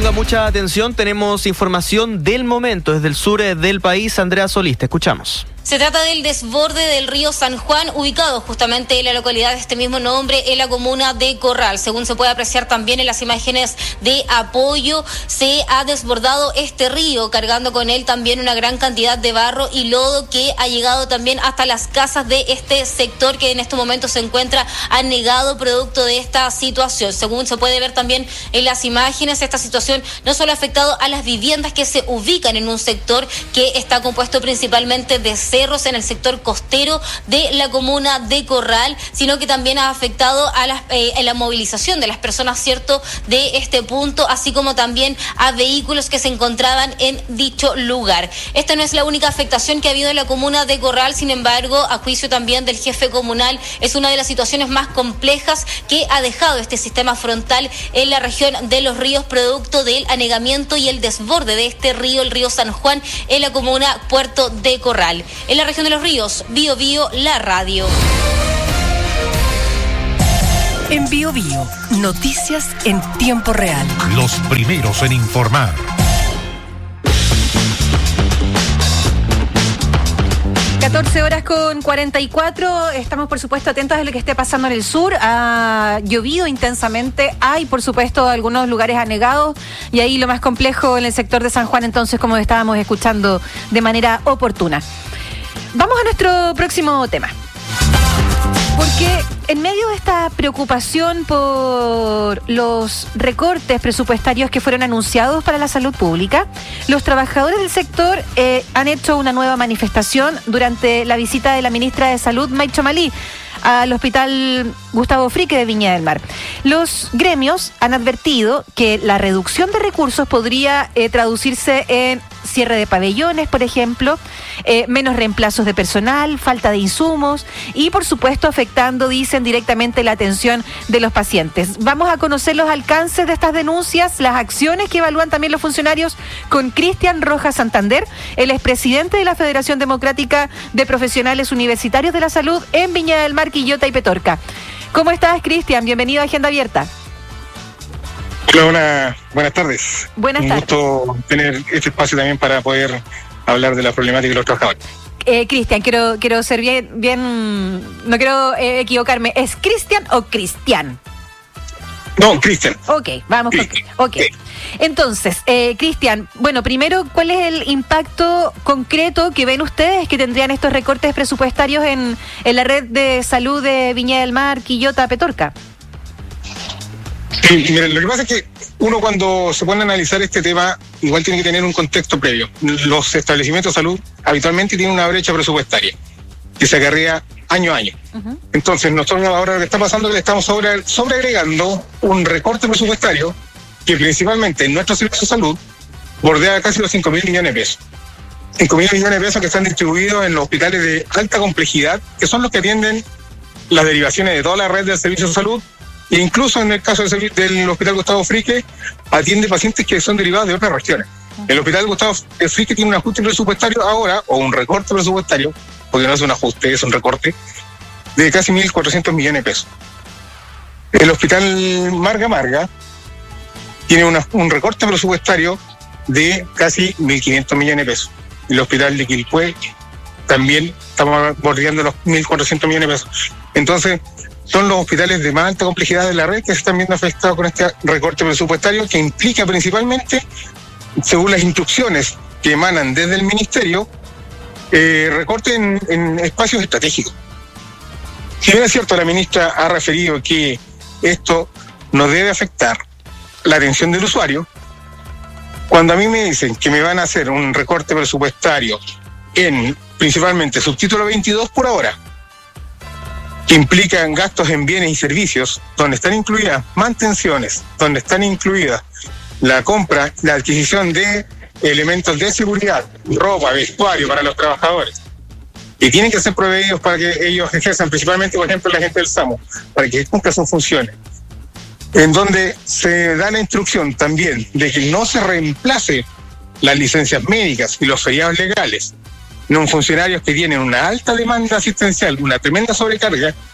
Ponga mucha atención, tenemos información del momento desde el sur del país. Andrea Solís, te escuchamos. Se trata del desborde del río San Juan, ubicado justamente en la localidad de este mismo nombre, en la comuna de Corral. Según se puede apreciar también en las imágenes de apoyo, se ha desbordado este río, cargando con él también una gran cantidad de barro y lodo que ha llegado también hasta las casas de este sector que en estos momentos se encuentra anegado producto de esta situación. Según se puede ver también en las imágenes, esta situación no solo ha afectado a las viviendas que se ubican en un sector que está compuesto principalmente de cerros en el sector costero de la comuna de Corral, sino que también ha afectado a la movilización de las personas, ¿cierto?, de este punto, así como también a vehículos que se encontraban en dicho lugar. Esta no es la única afectación que ha habido en la comuna de Corral, sin embargo, a juicio también del jefe comunal, es una de las situaciones más complejas que ha dejado este sistema frontal en la región de Los Ríos, producto del anegamiento y el desborde de este río, el río San Juan, en la comuna Puerto de Corral. En la región de Los Ríos, Bío Bío, la radio. En Bío Bío, noticias en tiempo real. Los primeros en informar. 14:44, estamos por supuesto atentos a lo que esté pasando en el sur. Ha llovido intensamente, hay por supuesto algunos lugares anegados y ahí lo más complejo en el sector de San Juan, entonces, como estábamos escuchando de manera oportuna. Vamos a nuestro próximo tema, porque en medio de esta preocupación por los recortes presupuestarios que fueron anunciados para la salud pública, los trabajadores del sector han hecho una nueva manifestación durante la visita de la ministra de Salud, Maicho Malí, al Hospital Gustavo Fricke de Viña del Mar. Los gremios han advertido que la reducción de recursos podría traducirse en cierre de pabellones, por ejemplo, menos reemplazos de personal, falta de insumos y, por supuesto, afectando, dicen, directamente la atención de los pacientes. Vamos a conocer los alcances de estas denuncias, las acciones que evalúan también los funcionarios con Cristian Rojas Santander, el expresidente de la Federación Democrática de Profesionales Universitarios de la Salud en Viña del Mar, Quillota y Petorca. ¿Cómo estás, Cristian? Bienvenido a Agenda Abierta. Hola, buenas tardes. Buenas tardes. Un gusto tener este espacio también para poder hablar de la problemática de los trabajadores. Cristian, quiero ser bien, no quiero equivocarme. ¿Es Cristian o Cristian? No, Cristian. Ok, vamos con okay. Entonces, Cristian, bueno, primero, ¿cuál es el impacto concreto que ven ustedes que tendrían estos recortes presupuestarios en la red de salud de Viña del Mar, Quillota, Petorca? Sí, miren, lo que pasa es que uno, cuando se pone a analizar este tema, igual tiene que tener un contexto previo. Los establecimientos de salud habitualmente tienen una brecha presupuestaria que se acarrea año a año. Uh-huh. Entonces, nosotros ahora lo que está pasando es que le estamos sobreagregando un recorte presupuestario que principalmente en nuestro servicio de salud bordea casi los 5.000 millones de pesos. 5.000 millones de pesos que están distribuidos en los hospitales de alta complejidad, que son los que atienden las derivaciones de toda la red del servicio de salud, e incluso en el caso del Hospital Gustavo Fricke, atiende pacientes que son derivados de otras regiones. El Hospital Gustavo Fricke tiene un ajuste presupuestario ahora, o un recorte presupuestario, porque no es un ajuste, es un recorte, de casi 1.400 millones de pesos. El Hospital Marga tiene un recorte presupuestario de casi 1.500 millones de pesos. El Hospital de Quilpué también estamos bordeando los 1.400 millones de pesos. Entonces, son los hospitales de más alta complejidad de la red que se están viendo afectados con este recorte presupuestario, que implica principalmente, según las instrucciones que emanan desde el Ministerio, recorte en espacios estratégicos. Si bien es cierto, la ministra ha referido que esto no debe afectar la atención del usuario, cuando a mí me dicen que me van a hacer un recorte presupuestario en principalmente subtítulo 22 por ahora, que implican gastos en bienes y servicios, donde están incluidas mantenciones, donde están incluidas la compra, la adquisición de elementos de seguridad, ropa, vestuario para los trabajadores, que tienen que ser proveídos para que ellos ejerzan, principalmente, por ejemplo, la gente del SAMU, para que cumpla sus funciones, en donde se da la instrucción también de que no se reemplace las licencias médicas y los feriados legales, no funcionarios que tienen una alta demanda asistencial, una tremenda sobrecarga,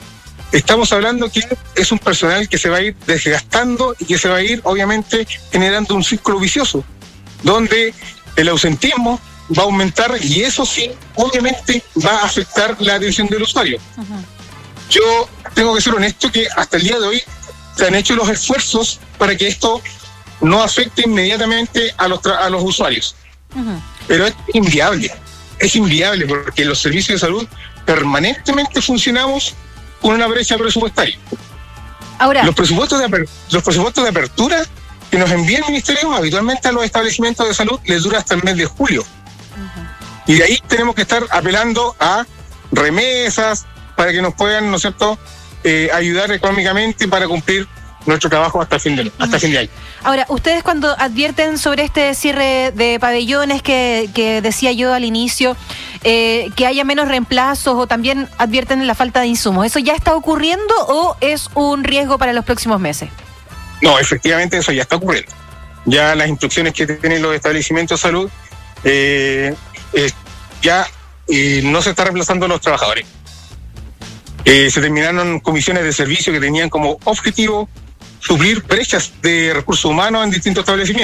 estamos hablando que es un personal que se va a ir desgastando y que se va a ir, obviamente, generando un círculo vicioso, donde el ausentismo va a aumentar y eso sí, obviamente, va a afectar la atención del usuario. Yo tengo que ser honesto que hasta el día de hoy se han hecho los esfuerzos para que esto no afecte inmediatamente a los usuarios. Pero es inviable porque los servicios de salud permanentemente funcionamos con una brecha presupuestaria. Ahora, los presupuestos de apertura que nos envía el Ministerio habitualmente a los establecimientos de salud les dura hasta el mes de julio. Y de ahí tenemos que estar apelando a remesas para que nos puedan, ¿no es cierto?, ayudar económicamente para cumplir nuestro trabajo hasta fin de año. Ahora, ustedes cuando advierten sobre este cierre de pabellones que decía yo al inicio, que haya menos reemplazos o también advierten la falta de insumos, ¿eso ya está ocurriendo o es un riesgo para los próximos meses? No, efectivamente eso ya está ocurriendo. Ya las instrucciones que tienen los establecimientos de salud, ya no se está reemplazando a los trabajadores. Se terminaron comisiones de servicio que tenían como objetivo suplir brechas de recursos humanos en distintos establecimientos.